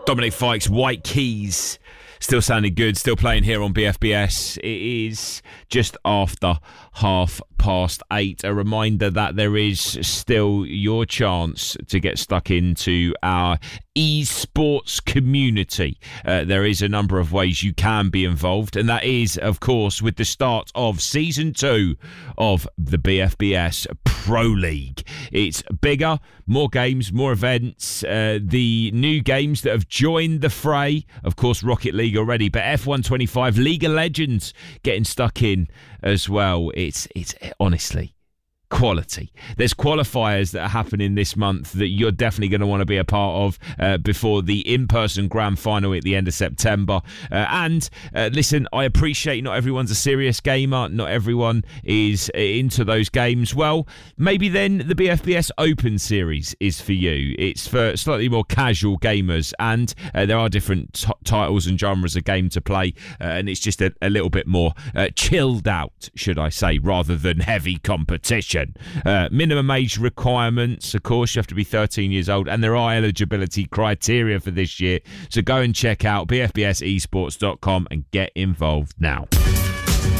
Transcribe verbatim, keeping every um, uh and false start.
Dominic Fikes, White Keys, still sounding good, still playing here on B F B S. It is just after half past eight. A reminder that there is still your chance to get stuck into our esports community. Uh, there is a number of ways you can be involved, and that is, of course, with the start of season two of the B F B S Pro League. It's bigger, more games, more events. Uh, the new games that have joined the fray, of course, Rocket League already, but F one twenty-five, League of Legends getting stuck in as well. It's it's honestly quality. There's qualifiers that are happening this month that you're definitely going to want to be a part of uh, before the in-person grand final at the end of September. Uh, and uh, listen, I appreciate not everyone's a serious gamer. Not everyone is into those games. Well, maybe then the B F B S Open Series is for you. It's for slightly more casual gamers, and uh, there are different t- titles and genres of game to play, uh, and it's just a, a little bit more uh, chilled out, should I say, rather than heavy competition. Uh, minimum age requirements, of course, you have to be thirteen years old, and there are eligibility criteria for this year. So go and check out b f b s esports dot com and get involved now.